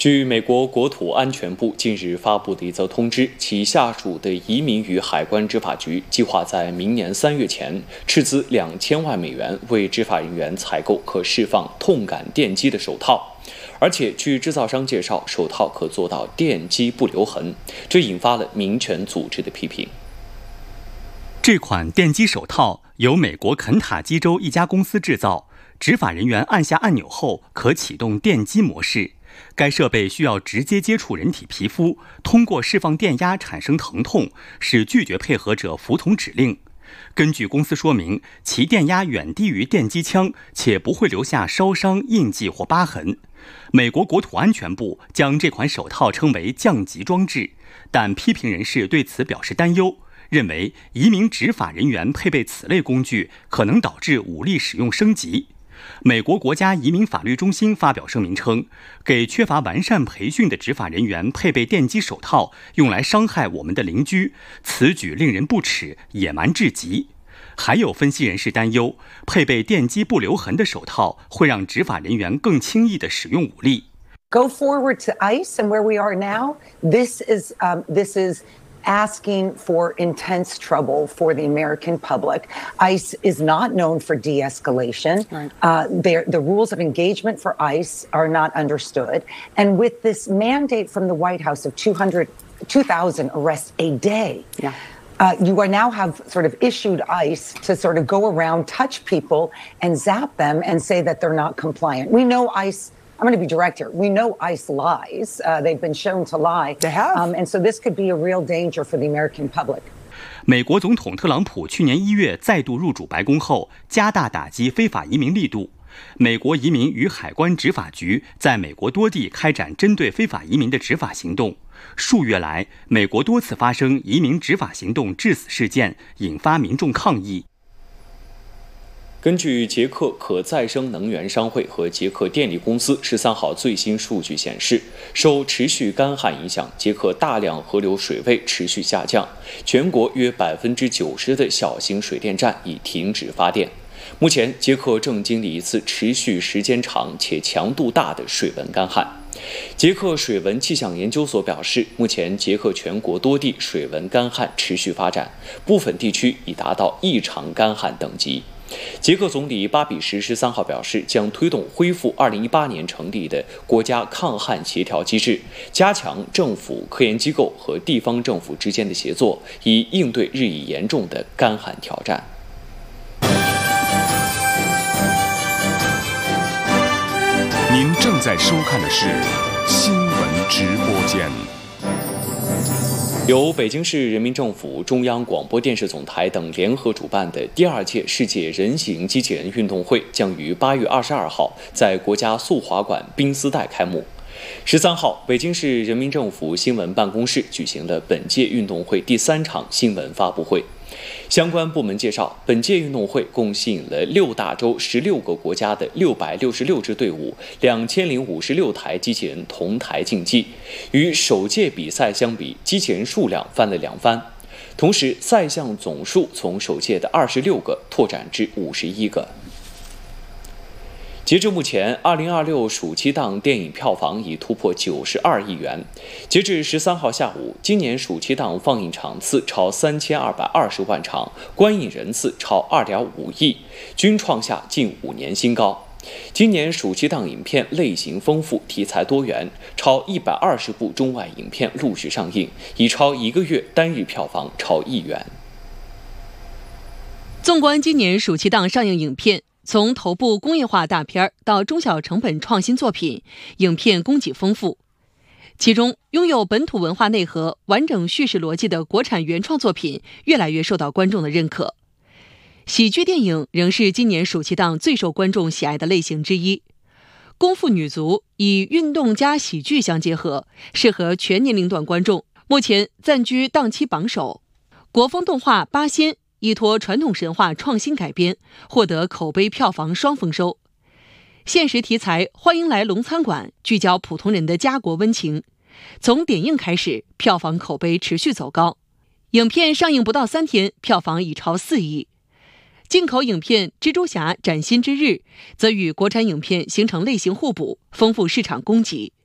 据美国国土安全部近日发布的一则通知，其下属的移民与海关执法局计划在明年3月前斥资$2000万为执法人员采购可释放痛感电击的手套，而且据制造商介绍，手套可做到电击不留痕，这引发了民权组织的批评。 这款电击手套由美国肯塔基州一家公司制造，执法人员按下按钮后可启动电击模式。该设备需要直接接触人体皮肤，通过释放电压产生疼痛，使拒绝配合者服从指令。根据公司说明，其电压远低于电击枪，且不会留下烧伤、印记或疤痕。美国国土安全部将这款手套称为降级装置，但批评人士对此表示担忧，认为移民执法人员配备此类工具可能导致武力使用升级。美国国家移民法律中心发表声明称，给缺乏完善培训的执法人员配备电击手套，用来伤害我们的邻居，此举令人不齿，野蛮至极。还有分析人士担忧，配备电击不留痕的手套会让执法人员更轻易地使用武力。 Go forward to ICE and where we are now, this is asking for intense trouble for the American public. ICE is not known for de-escalation. Right. The rules of engagement for ICE are not understood. And with this mandate from the White House of 2,000 arrests a day, you are now have sort of issued ICE to sort of go around, touch people, and zap them and say that they're not compliant. We know ICE...I'm going to be direct here. We know ICE lies. They've been shown to lie. They have. And so this could be a real danger for the American public. 美国总统特朗普去年1月再度入主白宫后，加大打击非法移民力度。美国移民与海关执法局在美国多地开展针对非法移民的执法行动。数月来，美国多次发生移民执法行动致死事件，引发民众抗议。 根据捷克可再生能源商会和捷克电力公司13号最新数据显示，受持续干旱影响，捷克大量河流水位持续下降，全国约90%的小型水电站已停止发电。目前，捷克正经历一次持续时间长且强度大的水文干旱。捷克水文气象研究所表示，目前捷克全国多地水文干旱持续发展，部分地区已达到异常干旱等级。捷克总理巴比什13号表示，将推动恢复2018年成立的国家抗旱协调机制，加强政府、科研机构和地方政府之间的协作，以应对日益严重的干旱挑战。 您正在收看的是新闻直播间。 由北京市人民政府、中央广播电视总台等联合主办的第2届世界人形机器人运动会将于8月22号在国家速滑馆宾斯代开幕。13号，北京市人民政府新闻办公室举行了本届运动会第3场新闻发布会。相关部门介绍，本届运动会共吸引了6大洲16个国家的666支队伍，2056台机器人同台竞技。与首届比赛相比，机器人数量翻了2番，同时赛项总数从首届的26个拓展至51个。截至目前，2026暑期档电影票房已突破92亿元。截至13号下午，今年暑期档放映场次超3220万场，观影人次超2.5亿，均创下近5年新高。今年暑期档影片类型丰富，题材多元，超120部中外影片陆续上映，已超1个月单日票房超1亿元。 纵观今年暑期档上映影片，从头部工业化大片到中小成本创新作品，影片供给丰富。其中，拥有本土文化内核、完整叙事逻辑的国产原创作品越来越受到观众的认可。喜剧电影仍是今年暑期档最受观众喜爱的类型之一。功夫女足以运动加喜剧相结合，适合全年龄段观众，目前暂居档期榜首。国风动画《八仙》依托传统神话创新改编，获得口碑票房双丰收。现实题材《欢迎来龙餐馆》聚焦普通人的家国温情，从点映开始，票房口碑持续走高。影片上映不到3天，票房已超4亿。进口影片《蜘蛛侠：崭新之日》则与国产影片形成类型互补，丰富市场供给。